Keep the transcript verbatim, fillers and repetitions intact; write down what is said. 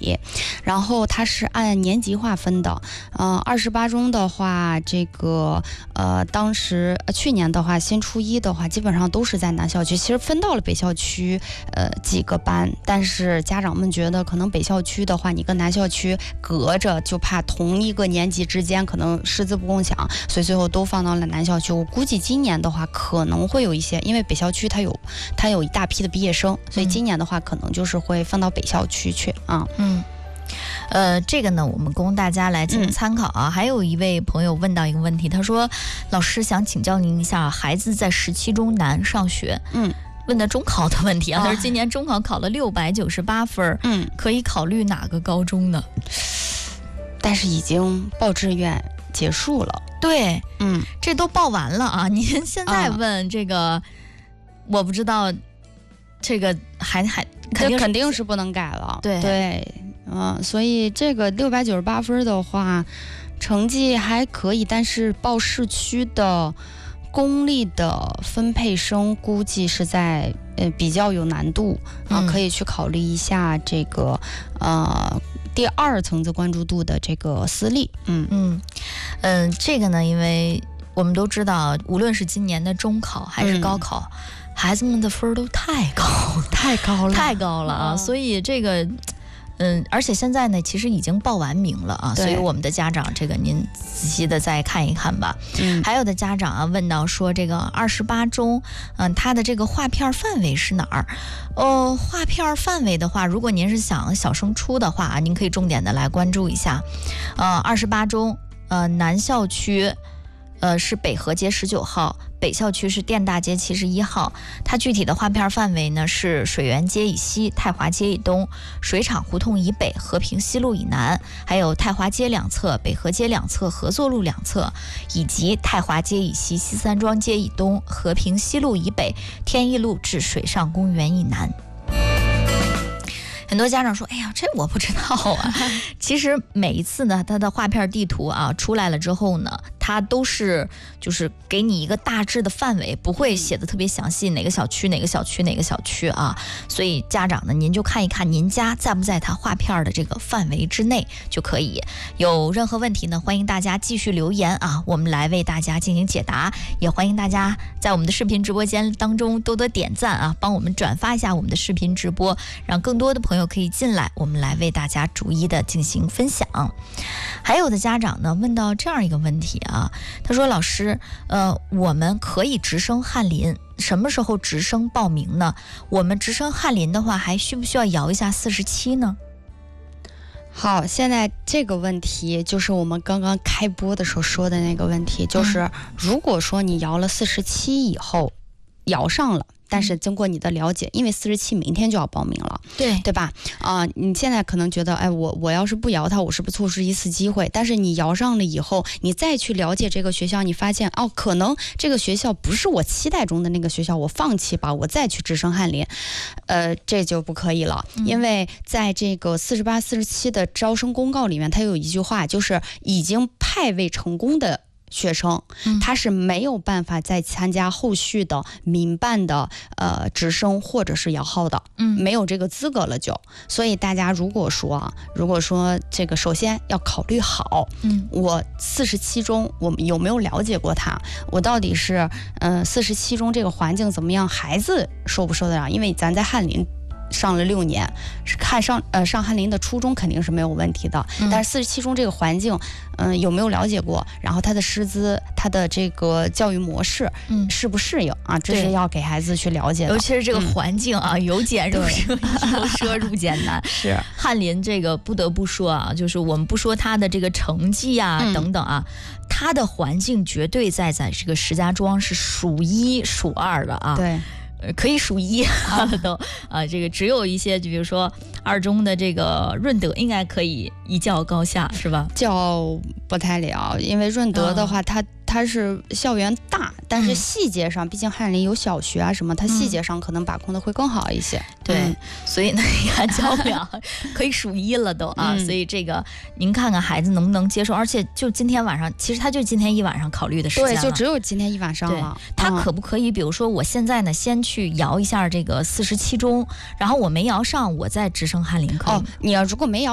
理，然后它是按年级划分的。呃，二十八中的话，这个呃，当时、呃、去年的话，新初一的话，基本上都是在南校区。其实分到了北校区，呃，几个班，但是家长们觉得可能北校区的话，你跟南校区隔着，就怕同一个年级之间可能师资不共享，所以最后都放到了南校区。我估计今年的话，可能会有一些，因为北校区它有它有一大批的毕业生，所以今年的话，可能就是会放到北校区去啊。 嗯。呃，这个呢，我们供大家来进行参考啊。嗯、还有一位朋友问到一个问题，他说：“老师想请教您一下，孩子在十七中南上学，嗯，问的中考的问题啊。他说今年中考考了六百九十八分，嗯，可以考虑哪个高中呢？ 但是已经报志愿结束了， 对，嗯，这都报完了啊。您现在问这个，嗯、我不知道，这个还还肯定肯定是不能改了， 对对。”嗯，所以这个六百九十八分的话，成绩还可以，但是报市区的公立的分配生估计是在呃比较有难度啊、嗯，可以去考虑一下这个呃第二层次关注度的这个私立。嗯嗯嗯、呃，这个呢，因为我们都知道，无论是今年的中考还是高考，嗯、孩子们的分都太高了， 太高了， 太高了啊！哦、所以这个。嗯，而且现在呢，其实已经报完名了啊，所以我们的家长，这个您仔细的再看一看吧。嗯，还有的家长啊问到说，这个二十八中，嗯，它的这个划片范围是哪儿？哦，划片范围的话，如果您是想小升初的话，您可以重点的来关注一下。呃，二十八中，呃，南校区。呃，是北河街十九号，北校区是电大街七十一号。它具体的划片范围呢是水源街以西、太华街以东、水厂胡同以北、和平西路以南，还有太华街两侧、北河街两侧、合作路两侧，以及太华街以西、西三庄街以东、和平西路以北、天一路至水上公园以南。很多家长说：“哎呀，这我不知道啊。”其实每一次呢，它的划片地图啊出来了之后呢，它都是就是给你一个大致的范围，不会写的特别详细，哪个小区哪个小区哪个小区啊。所以家长呢，您就看一看您家在不在它划片的这个范围之内就可以。有任何问题呢，欢迎大家继续留言啊，我们来为大家进行解答。也欢迎大家在我们的视频直播间当中多多点赞啊，帮我们转发一下我们的视频直播，让更多的朋友可以进来，我们来为大家逐一的进行分享。还有的家长呢问到这样一个问题啊，他说：“老师，呃，我们可以直升翰林，什么时候直升报名呢？我们直升翰林的话，还需不需要摇一下四十七呢？” 好，现在这个问题就是我们刚刚开播的时候说的那个问题，就是如果说你摇了四十七以后，摇上了。但是经过你的了解，因为四十七明天就要报名了， 对对吧？啊、呃，你现在可能觉得，哎，我我要是不摇它，我是不是错失一次机会？但是你摇上了以后，你再去了解这个学校，你发现哦，可能这个学校不是我期待中的那个学校，我放弃吧，我再去直升翰林，呃，这就不可以了，嗯、因为在这个四十八、四十七的招生公告里面，它有一句话，就是已经派位成功的学生，他是没有办法再参加后续的民办的呃直升或者是摇号的，嗯，没有这个资格了就。所以大家如果说啊，如果说这个首先要考虑好，嗯，我四十七中我有没有了解过它？我到底是呃四十七中这个环境怎么样？孩子受不受得了？因为咱在翰林上了六年，是看上呃上翰林的初中肯定是没有问题的，嗯、但是四十七中这个环境，嗯、呃、有没有了解过？然后他的师资，他的这个教育模式，嗯，适不适应啊？这是要给孩子去了解的。 尤其是这个环境啊，嗯、由俭入奢，由奢入俭难。 是翰林这个不得不说啊，就是我们不说他的这个成绩啊、嗯、等等啊，他的环境绝对在在这个石家庄是数一数二的啊。 对。 可以数一啊，都啊，这个只有一些，就比如说二中的这个润德，应该可以一较高下，是吧？ 较不太了，因为润德的话，嗯、它它是校园大，但是细节上，嗯、毕竟翰林有小学啊什么，它细节上可能把控的会更好一些。嗯、 对，嗯、所以呢，你看较不了，可以数一了都啊。嗯、所以这个您看看孩子能不能接受，而且就今天晚上，其实他就今天一晚上考虑的时间了， 对，就只有今天一晚上了。 他可不可以，比如说我现在呢，先去。去摇一下这个四十七中，然后我没摇上，我再直升翰林可以吗？ 哦，你要如果没摇